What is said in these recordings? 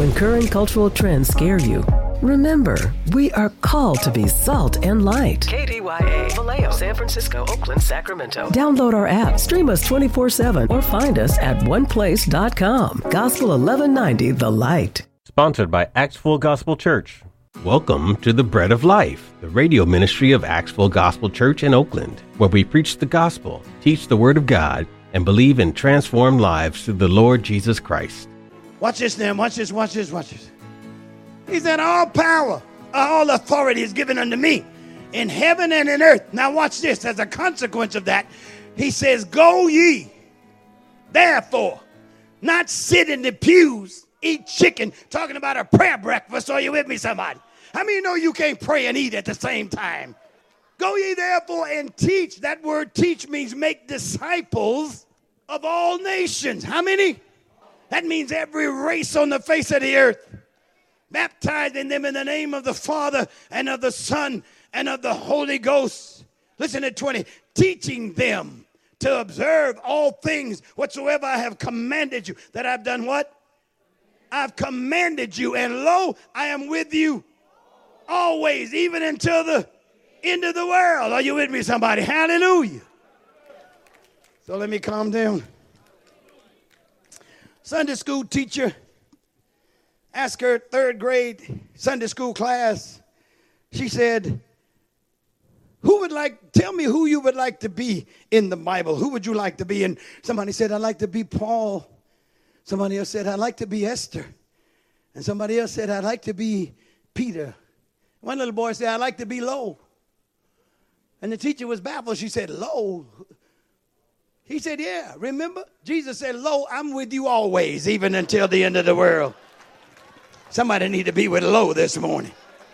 When current cultural trends scare you, remember, we are called to be salt and light. KDYA, Vallejo, San Francisco, Oakland, Sacramento. Download our app, stream us 24/7, or find us at oneplace.com. Gospel 1190, The Light. Sponsored by Axville Gospel Church. Welcome to the Bread of Life, the radio ministry of Axville Gospel Church in Oakland, where we preach the gospel, teach the Word of God, and believe in transformed lives through the Lord Jesus Christ. Watch this now. Watch this. He said, all power, all authority is given unto me in heaven and in earth. Now watch this. As a consequence of that, he says, go ye, therefore, not sit in the pews, eat chicken, talking about a prayer breakfast. Are you with me, somebody? How many know you can't pray and eat at the same time? Go ye therefore and teach. That word teach means make disciples of all nations. How many? That means every race on the face of the earth. Baptizing them in the name of the Father and of the Son and of the Holy Ghost. Listen to 20. Teaching them to observe all things whatsoever I have commanded you. That I've done what? I've commanded you. And lo, I am with you always, even until the end of the world. Are you with me, somebody? Hallelujah. So let me calm down. Sunday school teacher asked her third grade Sunday school class. She said, tell me who you would like to be in the Bible. Who would you like to be? And somebody said, I'd like to be Paul. Somebody else said, I'd like to be Esther. And somebody else said, I'd like to be Peter. One little boy said, I'd like to be Lo. And the teacher was baffled. She said, Lo? He said, yeah, remember? Jesus said, lo, I'm with you always, even until the end of the world. Somebody need to be with Lo this morning.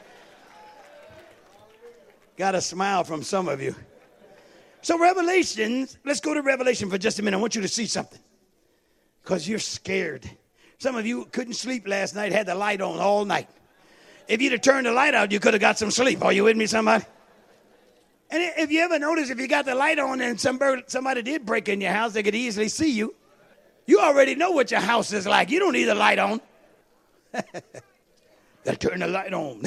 Got a smile from some of you. So Revelations, let's go to Revelation for just a minute. I want you to see something. Because you're scared. Some of you couldn't sleep last night, had the light on all night. If you'd have turned the light out, you could have got some sleep. Are you with me, somebody? And if you ever notice, if you got the light on and somebody did break in your house, they could easily see you. You already know what your house is like. You don't need the light on. Got to turn the light on.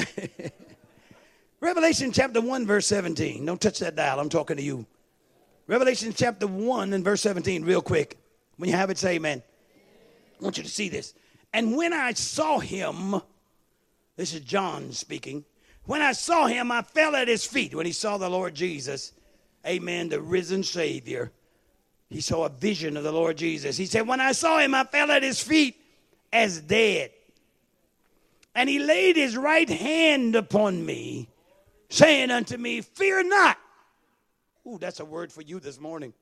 Revelation chapter 1, verse 17. Don't touch that dial. I'm talking to you. Revelation chapter 1 and verse 17, real quick. When you have it, say amen. I want you to see this. And when I saw him, this is John speaking. When I saw him, I fell at his feet. When he saw the Lord Jesus, amen, the risen Savior, he saw a vision of the Lord Jesus. He said, when I saw him, I fell at his feet as dead. And he laid his right hand upon me, saying unto me, fear not. Ooh, that's a word for you this morning.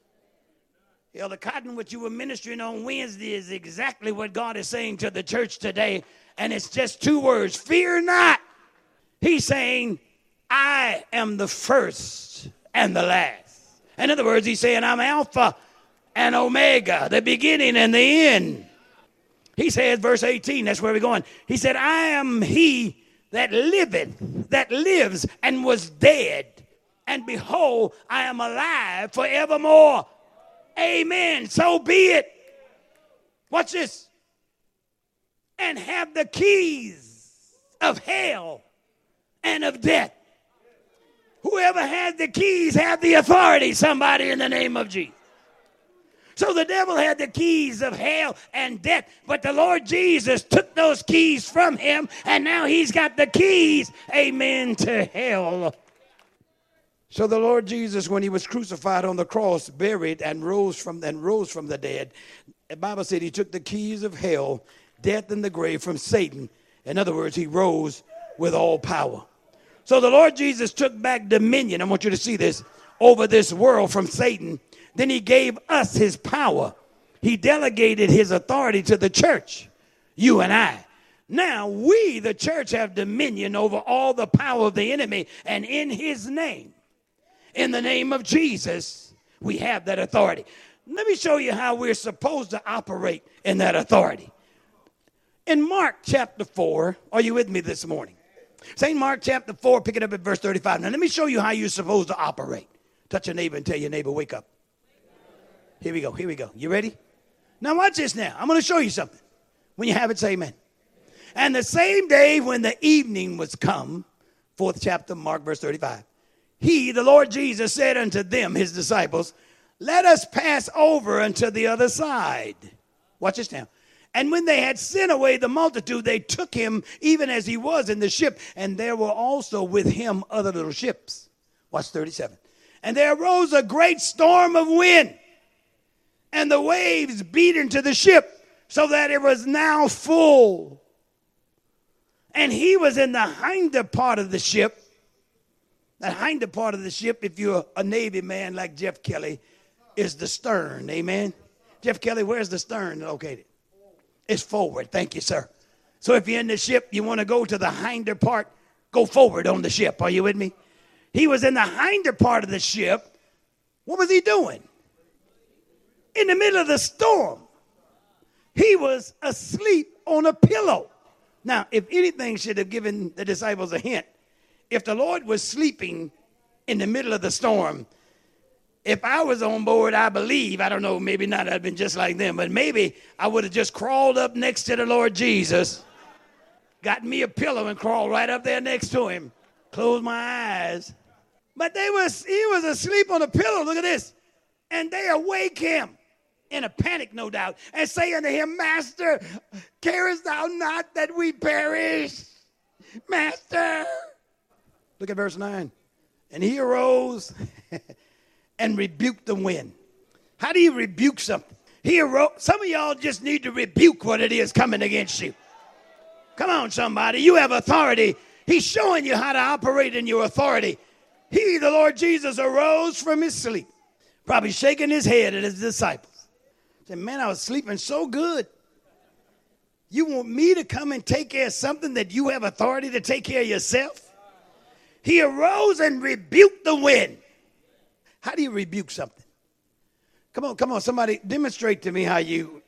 Elder Cotton, what you were ministering on Wednesday is exactly what God is saying to the church today. And it's just two words, fear not. He's saying, I am the first and the last. In other words, he's saying, I'm Alpha and Omega, the beginning and the end. He says, verse 18, that's where we're going. He said, I am he that liveth, that lives and was dead. And behold, I am alive forevermore. Amen. So be it. Watch this. And have the keys of hell and of death. Whoever has the keys have the authority, somebody, in the name of Jesus. So the devil had the keys of hell and death, but the Lord Jesus took those keys from him, and now he's got the keys, amen, to hell. So the Lord Jesus, when he was crucified on the cross, buried, and rose from the dead, the Bible said he took the keys of hell, death, and the grave from Satan. In other words, he rose with all power. So the Lord Jesus took back dominion, I want you to see this, over this world from Satan. Then he gave us his power. He delegated his authority to the church, you and I. Now we, the church, have dominion over all the power of the enemy, and in his name, in the name of Jesus, we have that authority. Let me show you how we're supposed to operate in that authority. In Mark chapter 4, are you with me this morning? St. Mark chapter 4, pick it up at verse 35. Now let me show you how you're supposed to operate. Touch your neighbor and tell your neighbor, wake up. Here we go. You ready? Now watch this now. I'm going to show you something. When you have it, say amen. And the same day when the evening was come, 4th chapter, Mark, verse 35, he, the Lord Jesus, said unto them, his disciples, let us pass over unto the other side. Watch this now. And when they had sent away the multitude, they took him even as he was in the ship. And there were also with him other little ships. Watch 37. And there arose a great storm of wind, and the waves beat into the ship, so that it was now full. And he was in the hinder part of the ship. That hinder part of the ship, if you're a Navy man like Jeff Kelly, is the stern. Amen. Jeff Kelly, where's the stern located? It's forward. Thank you, sir. So if you're in the ship, you want to go to the hinder part, go forward on the ship. Are you with me? He was in the hinder part of the ship. What was he doing? In the middle of the storm. He was asleep on a pillow. Now, if anything should have given the disciples a hint, if the Lord was sleeping in the middle of the storm, if I was on board, I believe, I don't know, maybe not, I'd been just like them, but maybe I would have just crawled up next to the Lord Jesus, got me a pillow and crawled right up there next to him, closed my eyes. But he was asleep on a pillow, look at this, and they awake him in a panic, no doubt, and say unto him, Master, carest thou not that we perish? Master. Look at verse 9. And he arose and rebuked the wind. How do you rebuke something? He arose. Some of y'all just need to rebuke what it is coming against you. Come on, somebody. You have authority. He's showing you how to operate in your authority. He, the Lord Jesus, arose from his sleep, probably shaking his head at his disciples. Said, man, I was sleeping so good. You want me to come and take care of something that you have authority to take care of yourself? He arose and rebuked the wind. How do you rebuke something? Come on, somebody demonstrate to me how you.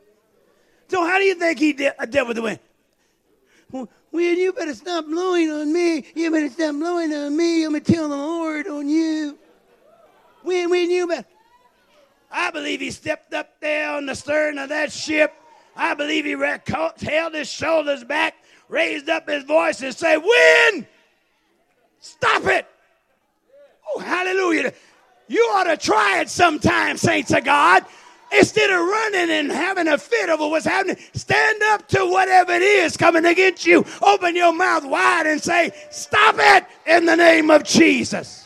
So how do you think he dealt with the wind? Well, you better stop blowing on me. You better stop blowing on me. I'm going to tell the Lord on you. When you better. I believe he stepped up there on the stern of that ship. I believe he held his shoulders back, raised up his voice and said, wind, stop it. Oh, hallelujah. You ought to try it sometime, saints of God. Instead of running and having a fit over what's happening, stand up to whatever it is coming against you. Open your mouth wide and say, stop it in the name of Jesus.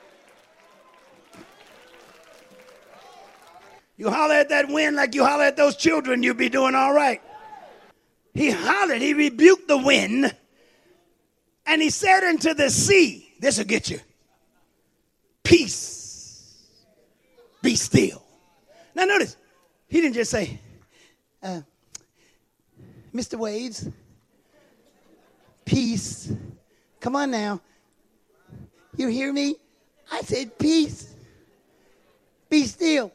You holler at that wind like you holler at those children, you'll be doing all right. He hollered, he rebuked the wind, and he said unto the sea, this will get you, peace, be still. Now notice, he didn't just say, Mr. Waves, peace. Come on now. You hear me? I said peace, be still.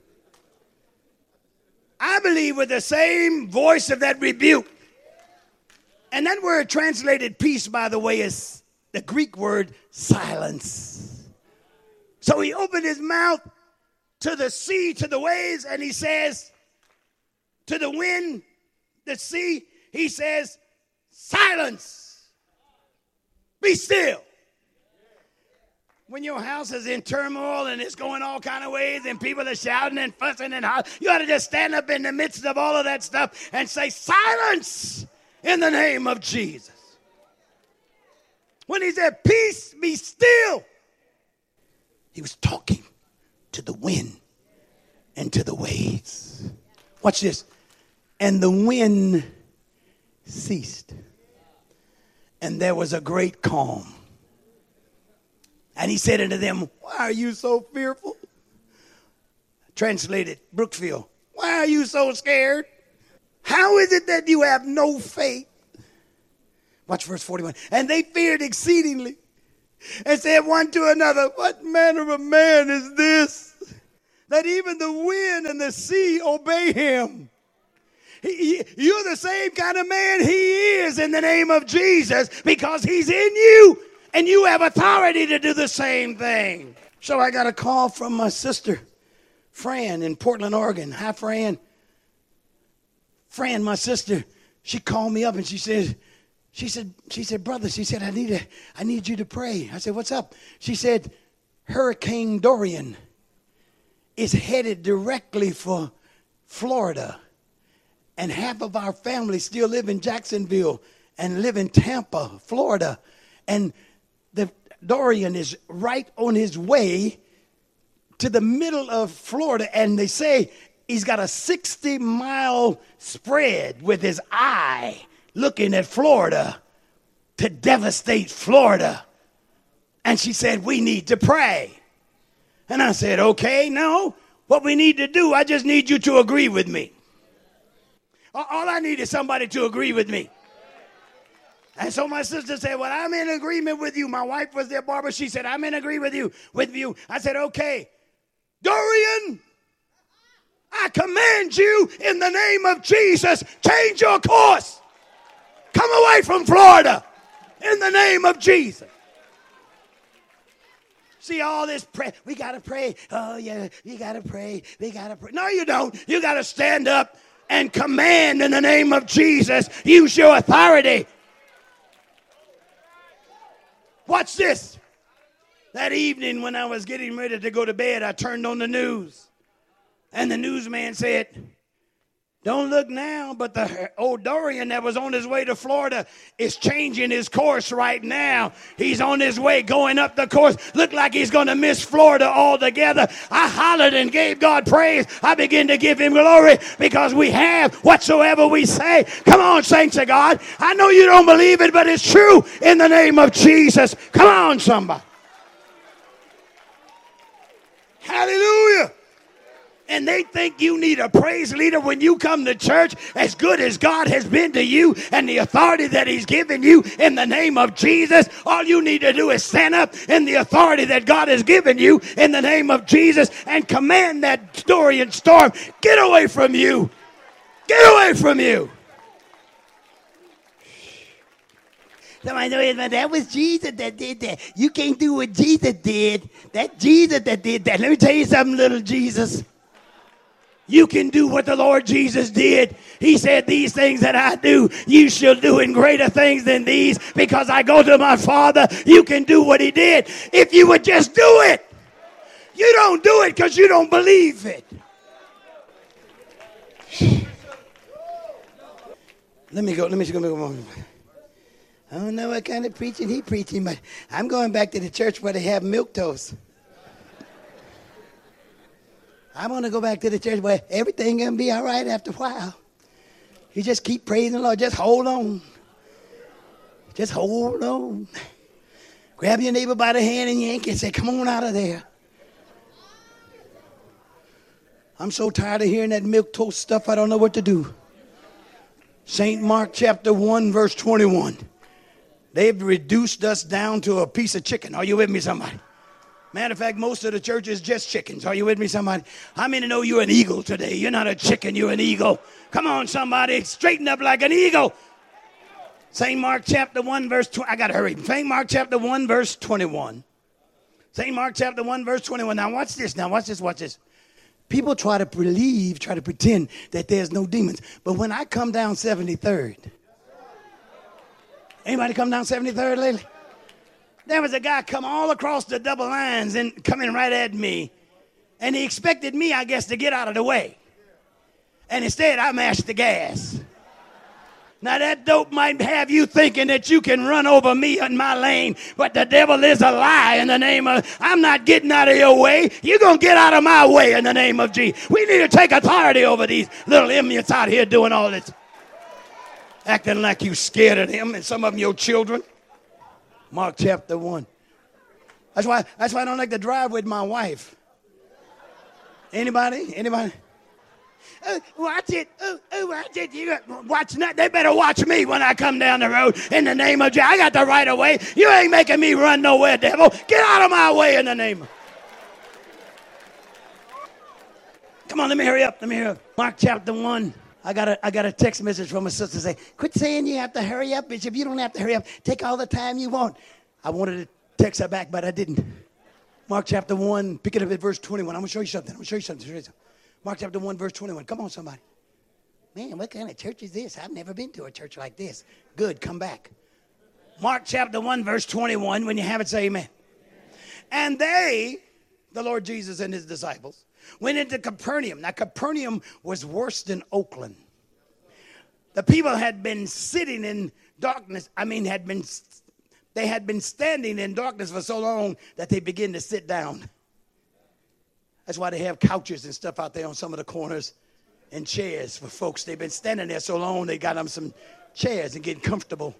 I believe with the same voice of that rebuke. And that word translated peace, by the way, is the Greek word silence. So he opened his mouth to the sea, to the waves, and he says to the wind, the sea, he says, silence, be still. When your house is in turmoil and it's going all kind of ways and people are shouting and fussing and hollering, you ought to just stand up in the midst of all of that stuff and say, silence in the name of Jesus. When he said, peace, be still, he was talking to the wind and to the waves. Watch this. And the wind ceased, and there was a great calm. And he said unto them, why are you so fearful? Translated, Brookfield, why are you so scared? How is it that you have no faith? Watch verse 41. And they feared exceedingly and said one to another, what manner of man is this, that even the wind and the sea obey him? You're the same kind of man he is in the name of Jesus, because he's in you. And you have authority to do the same thing. So I got a call from my sister, Fran, in Portland, Oregon. Hi, Fran. Fran, my sister, she called me up and she said, brother, she said, I need you to pray. I said, what's up? She said, Hurricane Dorian is headed directly for Florida. And half of our family still live in Jacksonville and live in Tampa, Florida. And the Dorian is right on his way to the middle of Florida. And they say he's got a 60-mile spread with his eye looking at Florida to devastate Florida. And she said, we need to pray. And I said, okay, no, what we need to do, I just need you to agree with me. All I need is somebody to agree with me. And so my sister said, well, I'm in agreement with you. My wife was there, Barbara. She said, I'm in agreement with you. I said, okay, Dorian, I command you in the name of Jesus, change your course. Come away from Florida in the name of Jesus. See all this prayer. We got to pray. Oh, yeah, we got to pray. We got to pray. No, you don't. You got to stand up and command in the name of Jesus. Use your authority. Watch this. That evening when I was getting ready to go to bed, I turned on the news. And the newsman said, don't look now, but the old Dorian that was on his way to Florida is changing his course right now. He's on his way going up the course. Look like he's going to miss Florida altogether. I hollered and gave God praise. I began to give him glory because we have whatsoever we say. Come on, saints of God. I know you don't believe it, but it's true in the name of Jesus. Come on, somebody. Hallelujah. And they think you need a praise leader when you come to church, as good as God has been to you and the authority that he's given you in the name of Jesus. All you need to do is stand up in the authority that God has given you in the name of Jesus and command that Dorian storm, get away from you. Get away from you. Somebody knows that was Jesus that did that. You can't do what Jesus did. That Jesus that did that. Let me tell you something, little Jesus. You can do what the Lord Jesus did. He said, these things that I do, you shall do in greater things than these, because I go to my Father. You can do what he did if you would just do it. You don't do it because you don't believe it. Let me go. I don't know what kind of preaching he preaching, but I'm going back to the church where they have milquetoast. I want to go back to the church where everything going to be all right after a while. You just keep praising the Lord. Just hold on. Just hold on. Grab your neighbor by the hand and yank and say, come on out of there. I'm so tired of hearing that milquetoast stuff, I don't know what to do. St. Mark chapter 1, verse 21. They've reduced us down to a piece of chicken. Are you with me, somebody? Matter of fact, most of the church is just chickens. Are you with me, somebody? How many know you're an eagle today? You're not a chicken, you're an eagle. Come on, somebody. Straighten up like an eagle. St. Mark chapter 1, verse 20. I got to hurry. St. Mark chapter 1, verse 21. St. Mark chapter 1, verse 21. Now, watch this. Watch this. People try to pretend that there's no demons. But when I come down 73rd. Anybody come down 73rd lately? There was a guy come all across the double lines and coming right at me. And he expected me, I guess, to get out of the way. And instead, I mashed the gas. Now, that dope might have you thinking that you can run over me in my lane, but the devil is a lie in the name of, I'm not getting out of your way. You're going to get out of my way in the name of Jesus. We need to take authority over these little idiots out here doing all this. Acting like you scared of them, and some of them your children. Mark chapter 1. That's why I don't like to drive with my wife. Anybody? Watch it. Watch it. You watch not. They better watch me when I come down the road in the name of Jesus. I got the right of way. You ain't making me run nowhere, devil. Get out of my way in the name of. Come on, let me hurry up. Mark chapter 1. I got a text message from a sister saying, quit saying you have to hurry up, Bishop. You don't have to hurry up. Take all the time you want. I wanted to text her back, but I didn't. Mark chapter 1, pick it up at verse 21. I'm going to show you something. Mark chapter 1, verse 21. Come on, somebody. Man, what kind of church is this? I've never been to a church like this. Good, come back. Mark chapter 1, verse 21. When you have it, say amen. And they, the Lord Jesus and his disciples, went into Capernaum. Now, Capernaum was worse than Oakland. The people had been sitting in darkness. They had been standing in darkness for so long that they began to sit down. That's why they have couches and stuff out there on some of the corners and chairs for folks. They've been standing there so long, they got them some chairs and getting comfortable.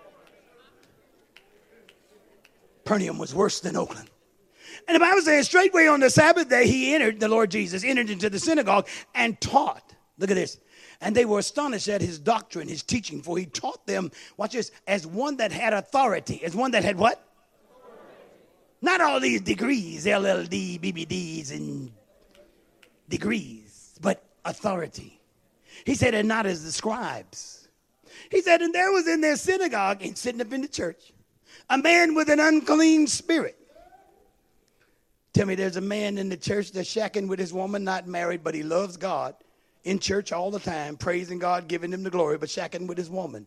Capernaum was worse than Oakland. And the Bible says straightway on the Sabbath day, the Lord Jesus entered into the synagogue and taught. Look at this. And they were astonished at his doctrine, his teaching, for he taught them, watch this, as one that had authority. As one that had what? Not all these degrees, LLD, BBDs, and degrees, but authority. He said, and not as the scribes. He said, and there was in their synagogue, and sitting up in the church, a man with an unclean spirit. Tell me there's a man in the church that's shacking with his woman, not married, but he loves God, in church all the time, praising God, giving him the glory, but shacking with his woman.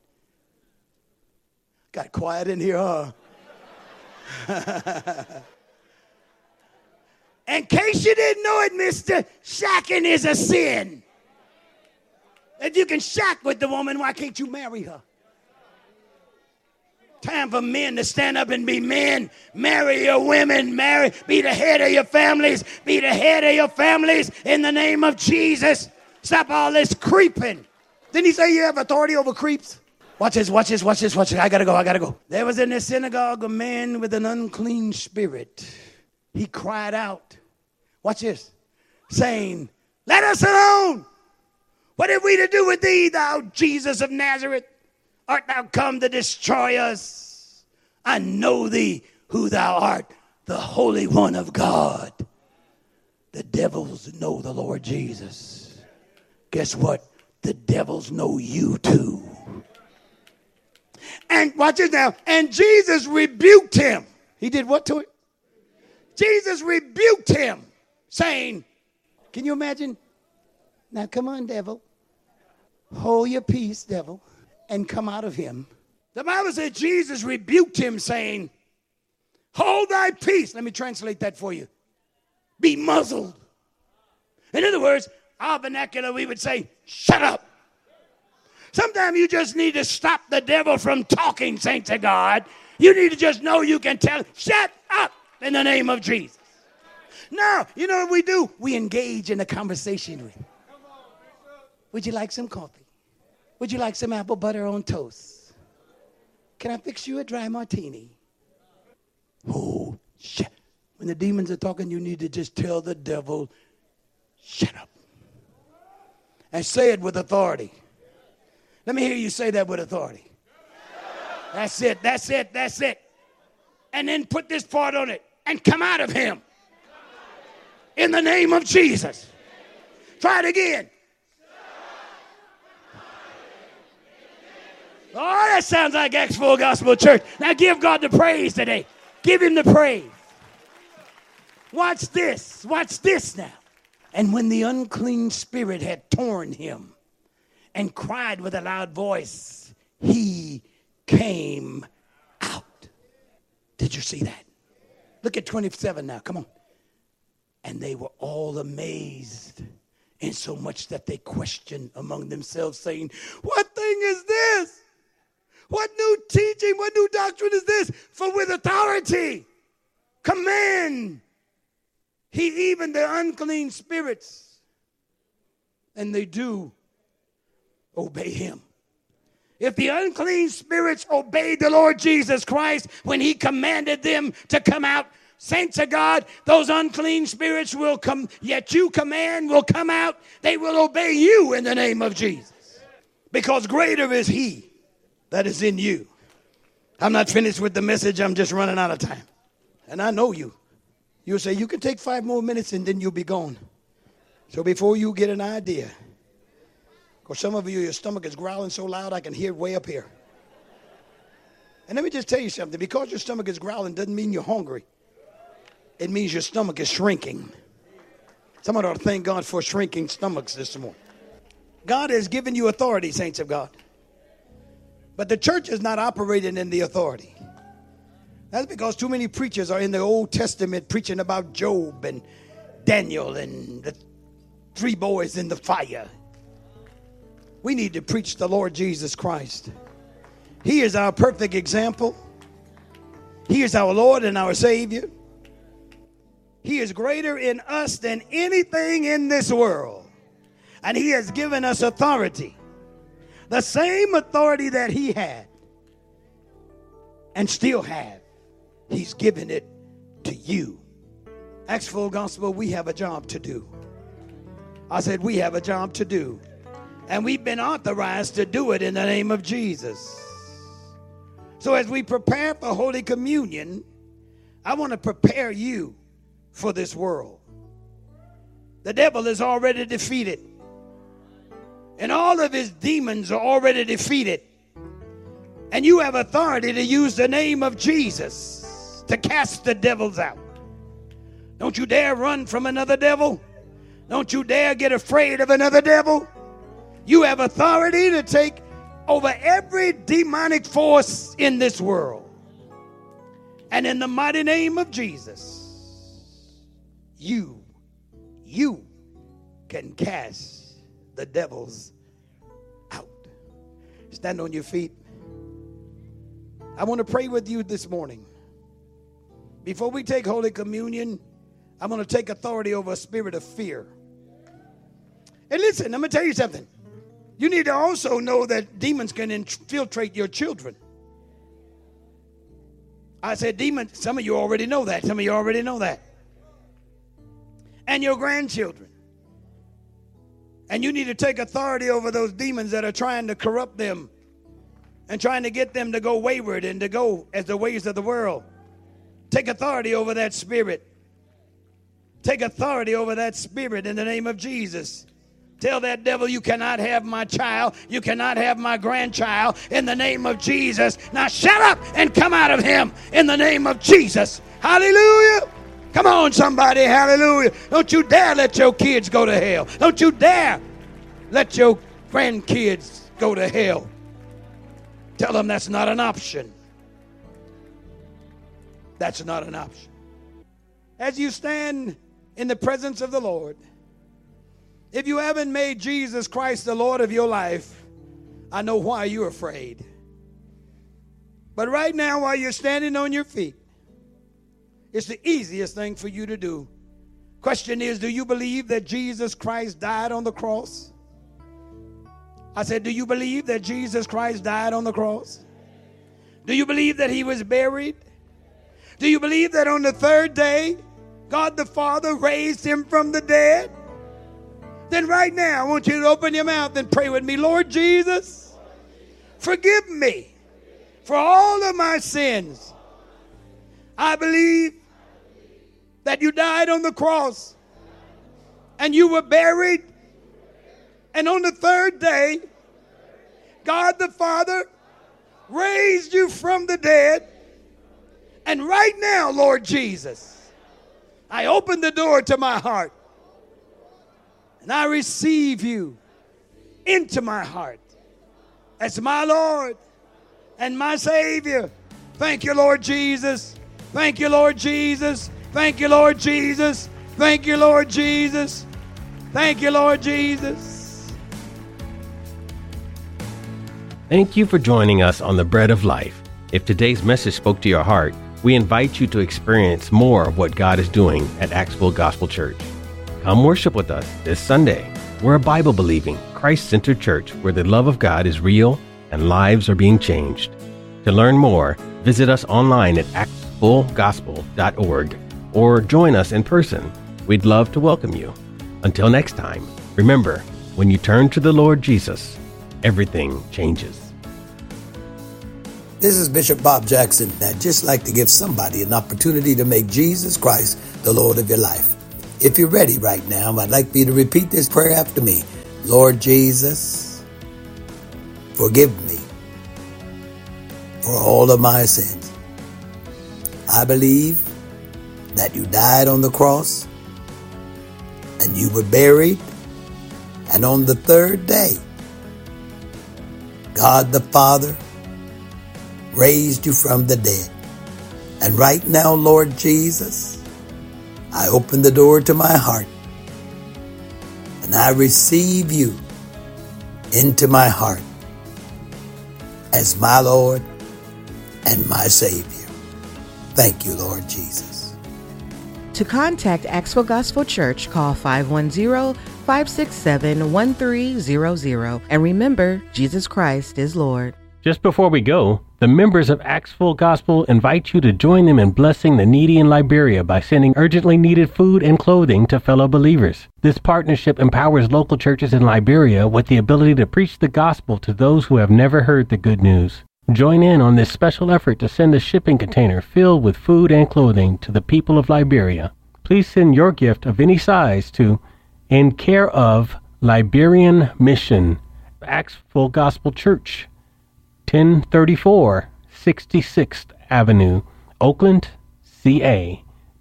Got quiet in here, huh? In case you didn't know it, mister, shacking is a sin. If you can shack with the woman, why can't you marry her? Time for men to stand up and be men. Marry your women. Be the head of your families. Be the head of your families in the name of Jesus. Stop all this creeping. Didn't he say you have authority over creeps? Watch this. I gotta go. There was in the synagogue a man with an unclean spirit. He cried out, watch this, saying, let us alone. What have we to do with thee, thou Jesus of Nazareth? Art thou come to destroy us? I know thee who thou art, the Holy One of God. The devils know the Lord Jesus. Guess what? The devils know you too. And watch this now. And Jesus rebuked him. He did what to it? Jesus rebuked him, saying, can you imagine? Now come on, devil. Hold your peace, devil, and come out of him. The Bible said Jesus rebuked him, saying, hold thy peace. Let me translate that for you. Be muzzled. In other words, our vernacular, we would say, shut up. Sometimes you just need to stop the devil from talking, saints of God. You need to just know you can tell, shut up in the name of Jesus. Now, you know what we do? We engage in a conversation with him. Would you like some coffee? Would you like some apple butter on toast? Can I fix you a dry martini? Oh, shut. When the demons are talking, you need to just tell the devil, shut up. And say it with authority. Let me hear you say that with authority. That's it. And then put this part on it. And come out of him. In the name of Jesus. Try it again. Oh, that sounds like Acts Full Gospel Church. Now give God the praise today. Give him the praise. Watch this. Watch this now. And when the unclean spirit had torn him and cried with a loud voice, he came out. Did you see that? Look at 27 now. Come on. And they were all amazed, insomuch that they questioned among themselves, saying, what thing is this? What new teaching, what new doctrine is this? For with authority, command he even the unclean spirits, and they do obey him. If the unclean spirits obeyed the Lord Jesus Christ when he commanded them to come out, saints of God, those unclean spirits will come, yet you command will come out. They will obey you in the name of Jesus. Because greater is he that is in you. I'm not finished with the message. I'm just running out of time. And I know you. You'll say, you can take 5 more minutes and then you'll be gone. So before you get an idea, because some of you, your stomach is growling so loud I can hear it way up here. And let me just tell you something. Because your stomach is growling doesn't mean you're hungry. It means your stomach is shrinking. Someone ought to thank God for shrinking stomachs this morning. God has given you authority, saints of God. But the church is not operating in the authority. That's because too many preachers are in the Old Testament preaching about Job and Daniel and the 3 boys in the fire. We need to preach the Lord Jesus Christ. He is our perfect example. He is our Lord and our Savior. He is greater in us than anything in this world. And he has given us authority. The same authority that he had and still have. He's given it to you. Acts Full Gospel, we have a job to do. I said we have a job to do. And we've been authorized to do it in the name of Jesus. So as we prepare for Holy Communion, I want to prepare you for this world. The devil is already defeated. And all of his demons are already defeated. And you have authority to use the name of Jesus to cast the devils out. Don't you dare run from another devil. Don't you dare get afraid of another devil. You have authority to take over every demonic force in this world. And in the mighty name of Jesus, you can cast the devils out. Stand on your feet. I want to pray with you this morning. Before we take Holy Communion, I'm going to take authority over a spirit of fear. And listen, I'm going to tell you something. You need to also know that demons can infiltrate your children. I said demons. Some of you already know that. Some of you already know that. And your grandchildren. And you need to take authority over those demons that are trying to corrupt them and trying to get them to go wayward and to go as the ways of the world. Take authority over that spirit. Take authority over that spirit in the name of Jesus. Tell that devil, you cannot have my child. You cannot have my grandchild in the name of Jesus. Now shut up and come out of him in the name of Jesus. Hallelujah. Come on, somebody. Hallelujah. Don't you dare let your kids go to hell. Don't you dare let your grandkids go to hell. Tell them that's not an option. That's not an option. As you stand in the presence of the Lord, if you haven't made Jesus Christ the Lord of your life, I know why you're afraid. But right now, while you're standing on your feet, it's the easiest thing for you to do. Question is, do you believe that Jesus Christ died on the cross? I said, do you believe that Jesus Christ died on the cross? Do you believe that he was buried? Do you believe that on the 3rd day, God the Father raised him from the dead? Then right now, I want you to open your mouth and pray with me. Lord Jesus, forgive me for all of my sins. I believe that you died on the cross and you were buried. And on the 3rd day, God the Father raised you from the dead. And right now, Lord Jesus, I open the door to my heart. And I receive you into my heart as my Lord and my Savior. Thank you, Lord Jesus. Thank you, Lord Jesus. Thank you, Lord Jesus. Thank you, Lord Jesus. Thank you, Lord Jesus. Thank you for joining us on the Bread of Life. If today's message spoke to your heart, we invite you to experience more of what God is doing at Acts Full Gospel Church. Come worship with us this Sunday. We're a Bible-believing, Christ-centered church where the love of God is real and lives are being changed. To learn more, visit us online at actsfullgospel.org or join us in person. We'd love to welcome you. Until next time, remember, when you turn to the Lord Jesus, everything changes. This is Bishop Bob Jackson. I'd just like to give somebody an opportunity to make Jesus Christ the Lord of your life. If you're ready right now, I'd like for you to repeat this prayer after me. Lord Jesus, forgive me for all of my sins. I believe that you died on the cross and you were buried And on the third day, God the Father raised you from the dead. And right now, Lord Jesus, I open the door to my heart and I receive you into my heart as my Lord and my Savior. Thank you, Lord Jesus. To contact Axwell Gospel Church, call 510-567-1300. And remember, Jesus Christ is Lord. Just before we go, the members of Axwell Gospel invite you to join them in blessing the needy in Liberia by sending urgently needed food and clothing to fellow believers. This partnership empowers local churches in Liberia with the ability to preach the gospel to those who have never heard the good news. Join in on this special effort to send a shipping container filled with food and clothing to the people of Liberia. Please send your gift of any size to In Care of Liberian Mission, Axwell Gospel Church, 1034 66th Avenue, Oakland, CA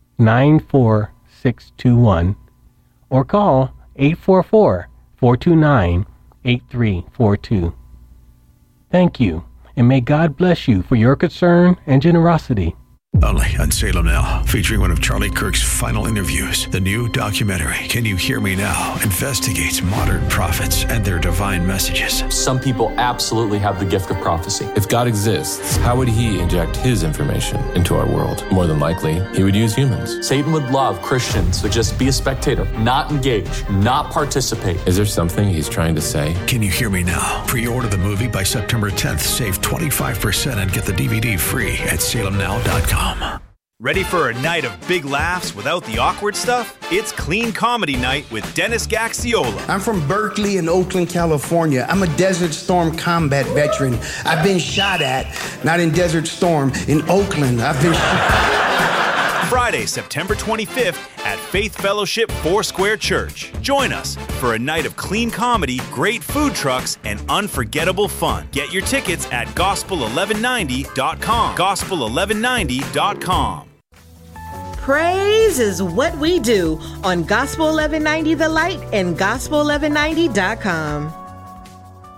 94621, or call 844-429-8342. Thank you, and may God bless you for your concern and generosity. Only on Salem Now, featuring one of Charlie Kirk's final interviews. The new documentary, Can You Hear Me Now?, investigates modern prophets and their divine messages. Some people absolutely have the gift of prophecy. If God exists, how would he inject his information into our world? More than likely, he would use humans. Satan would love Christians to just be a spectator, not engage, not participate. Is there something he's trying to say? Can You Hear Me Now? Pre-order the movie by September 10th. Save 25% and get the DVD free at salemnow.com. Ready for a night of big laughs without the awkward stuff? It's Clean Comedy Night with Dennis Gaxiola. I'm from Berkeley and Oakland, California. I'm a Desert Storm combat veteran. I've been shot at, not in Desert Storm, in Oakland. I've been Friday, September 25th at Faith Fellowship Foursquare Church. Join us for a night of clean comedy, great food trucks, and unforgettable fun. Get your tickets at gospel1190.com. Gospel1190.com. Praise is what we do on Gospel 1190 The Light and gospel1190.com.